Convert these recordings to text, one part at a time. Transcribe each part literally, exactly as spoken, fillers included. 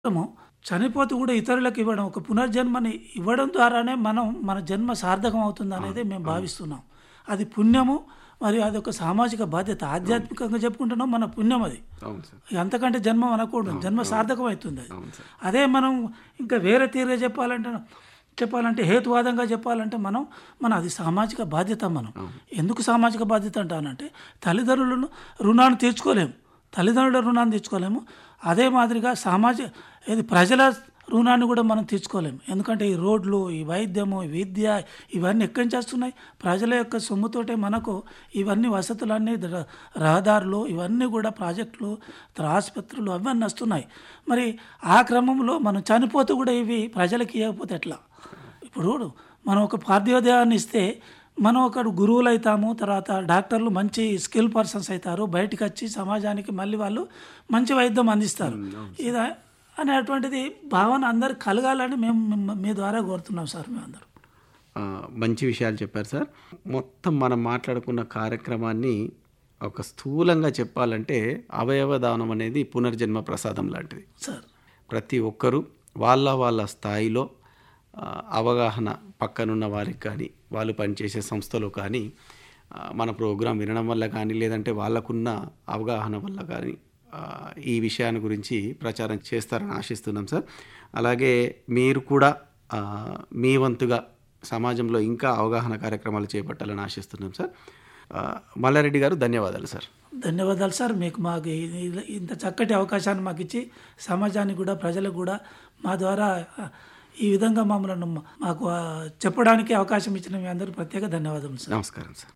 మనము చనిపోతూ కూడా ఇతరులకు ఇవ్వడం, ఒక పునర్జన్మని ఇవ్వడం ద్వారానే మనం మన జన్మ సార్థకం అవుతుందనేది అవును. మేము అవును. భావిస్తున్నాం. అది పుణ్యము, మరియు అదొక సామాజిక బాధ్యత. అవును. ఆధ్యాత్మికంగా చెప్పుకుంటున్నాం, మన పుణ్యం అది. అవును సార్. ఇక అంతకంటే జన్మ అనకూడదు. అవును. జన్మ అవును. సార్థకం అవుతుంది అది. అవును సార్. అదే మనం ఇంకా వేరే తీరుగా చెప్పాలంటే చెప్పాలంటే హేతువాదంగా చెప్పాలంటే మనం మన అది సామాజిక బాధ్యత మనం. అవును. ఎందుకు సామాజిక బాధ్యత అంటానంటే తల్లిదండ్రులను రుణాన్ని తీర్చుకోలేము. తల్లిదండ్రుల రుణాన్ని తీర్చుకోలేము. అదే మాదిరిగా సామాజిక ఏది ప్రజల రుణాన్ని కూడా మనం తీర్చుకోలేము. ఎందుకంటే ఈ రోడ్లు, ఈ వైద్యము, ఈ విద్య ఇవన్నీ ఎక్కడి నుంచి వస్తున్నాయి? ప్రజల యొక్క సొమ్ముతోటే మనకు ఇవన్నీ వసతులన్నీ ర- రహదారులు ఇవన్నీ కూడా ప్రాజెక్టులు, తర్వాత ఆసుపత్రులు అవన్నీ వస్తున్నాయి. మరి ఆ క్రమంలో మనం చనిపోతూ కూడా ఇవి ప్రజలకు ఇవ్వకపోతే ఎట్లా? ఇప్పుడు మనం ఒక పార్థివదేహాన్ని ఇస్తే మనం ఒకడు గురువులు అవుతాము, తర్వాత డాక్టర్లు మంచి స్కిల్ పర్సన్స్ అవుతారు, బయటకు వచ్చి సమాజానికి మళ్ళీ వాళ్ళు మంచి వైద్యం అందిస్తారు. ఉమ్, అవును సార్. ఇది అనేటువంటిది భావన అందరికి కలగాలని మేము మిమ్మ- మీ ద్వారా కోరుతున్నాం సార్. మేమందరం ఆ, మంచి విషయాలు చెప్పారు సార్. మొత్తం మనం మాట్లాడుకున్న కార్యక్రమాన్ని ఒక స్థూలంగా చెప్పాలంటే అవయవ దానం అనేది పునర్జన్మ ప్రసాదం లాంటిది. సార్ ప్రతి ఒక్కరూ వాళ్ళ వాళ్ళ స్థాయిలో ఆ, అవగాహన పక్కనున్న వారికి కానీ వాళ్ళు పనిచేసే సంస్థలో కానీ ఆ, మన ప్రోగ్రాం వినడం వల్ల కానీ లేదంటే వాళ్ళకున్న అవగాహన వల్ల కానీ ఆ, ఈ విషయాన్ని గురించి ప్రచారం చేస్తారని ఆశిస్తున్నాం సార్. అలాగే మీరు కూడా ఆ, మీ వంతుగా సమాజంలో ఇంకా అవగాహన కార్యక్రమాలు చేపట్టాలని ఆశిస్తున్నాం సార్. ఆ, మల్లారెడ్డి గారు ధన్యవాదాలు సార్. ధన్యవాదాలు సార్. మీకు మాకు ఈ- ఈ- ఇంత చక్కటి అవకాశాన్ని మాకు ఇచ్చి సమాజానికి కూడా ప్రజలకు కూడా మా ద్వారా ఆ, ఈ విధంగా మమ్మల్ని మాకు ఆ, చెప్పడానికి అవకాశం ఇచ్చిన మీ అందరికీ ప్రత్యేక ధన్యవాదాలు సార్. నమస్కారం సార్.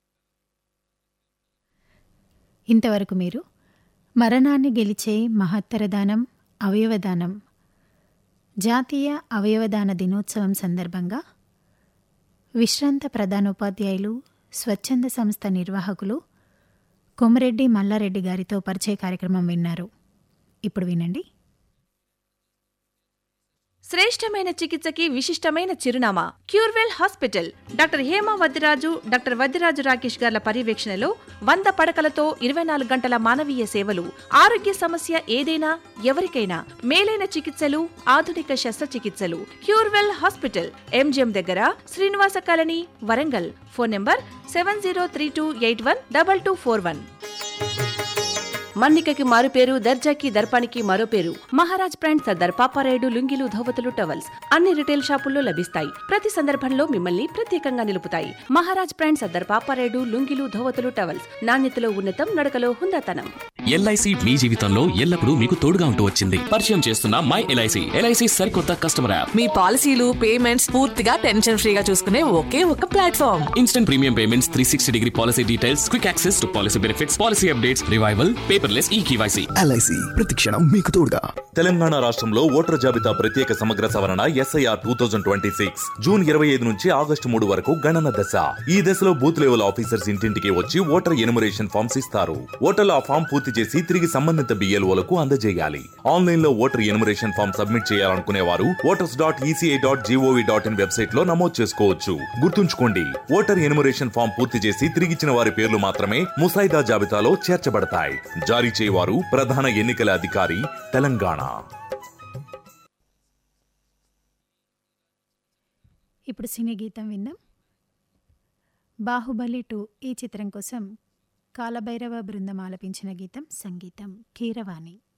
ఇంతవరకు మీరు మరణాన్ని గెలిచే మహత్తరదానం అవయవదానం జాతీయ అవయవదాన దినోత్సవం సందర్భంగా విశ్రాంత ప్రధానోపాధ్యాయులు స్వచ్ఛంద సంస్థ నిర్వాహకులు కొమరెడ్డి మల్లారెడ్డి గారితో పరిచయ కార్యక్రమం విన్నారు. ఇప్పుడు వినండి. శ్రేష్టమైన చికిత్సకి విశిష్టమైన చిరునామా Curewell hospital. Doctor Hema Vaddiraju, doctor Vaddiraju Rakesh గార్ల పర్యవేక్షణలో వంద పడకలతో ఇరవై నాలుగు గంటల మానవీయ సేవలు. ఆరోగ్య సమస్య ఏదైనా ఎవరికైనా మేలైన చికిత్సలు, ఆధునిక శస్త్రచికిత్సలు. క్యూర్వెల్ హాస్పిటల్, ఎంజిఎం దగ్గర, Srinivasa colony, Warangal. Phone number seven zero three two eight one double two four one. మన్నికకి మారు పేరు, దర్జాకి దర్పానికి మరో పేరు. మహారాజ్ బ్రాండ్ సర్దార్ పాపారాయుడు లుంగీలు, ధోవతులు, టవల్స్ అన్ని రిటైల్ షాపుల్లో లభిస్తాయి. ప్రతి సందర్భంలో మిమ్మల్ని ప్రత్యేకంగా నిలుపుతాయి. మహారాజ్ బ్రాండ్ సర్దార్ పాపారాయుడు లుంగీలు, ధోవతులు, టవల్స్ నాణ్యతలో ఉన్నతం, నడకలో హుందాతనం. ఎల్ఐసి మీ జీవితంలో ఎల్లప్పుడూ మీకు తోడుగా ఉంటూ వచ్చింది. పరిచయం చేస్తున్న మై ఎల్ఐసి. ఎల్ఐసి సరికొత్త కస్టమర్ యాప్. మీ పాలసీలు, పేమెంట్స్ పూర్తిగా టెన్షన్ ఫ్రీగా చూసుకునే ఒకే ఒక platform. Instant premium payments, three sixty degree policy details, quick access to policy benefits, policy updates, revival, paperless ఈ కేవైసీ. ఎల్ఐసి ప్రతిక్షణం మీకు తోడుగా. తెలంగాణ రాష్ట్రంలో ఓటర్ జాబితా ప్రత్యేక సమగ్ర సవరణ SIR two thousand twenty six June ఇరవై ఐదు నుంచి ఆగస్టు మూడు వరకు గణన దశ. ఈ దశలో బూత్ లెవెల్ ఆఫీసర్స్ ఇంటింటికి వచ్చి ఓటర్ ఎనుమరేషన్ ఫామ్స్ ఇస్తారు. ఓటర్లు ఆ ఫామ్ పూర్తి చేసి తిరిగి సంబంధిత బిఎల్ఓలకు అందజేయాలి. ఆన్లైన్ లో ఓటర్ ఎనుమరేషన్ ఫామ్ సబ్మిట్ చేయాలనుకునే వారు voters dot ECI dot GOV dot in website లో నమోదు చేసుకోవచ్చు. గుర్తుంచుకోండి, ఓటర్ ఎనుమరేషన్ ఫామ్ పూర్తి చేసి తిరిగిచ్చిన వారి పేర్లు మాత్రమే ముసాయిదా జాబితాలో చేర్చబడతాయి. జారీ చేయవారు ప్రధాన ఎన్నికల అధికారి, తెలంగాణ. ఇప్పుడు సినీ గీతం విందాం. బాహుబలి టూ ఈ చిత్రం కోసం కాలభైరవ బృందం ఆలపించిన గీతం, సంగీతం కీరవాణి.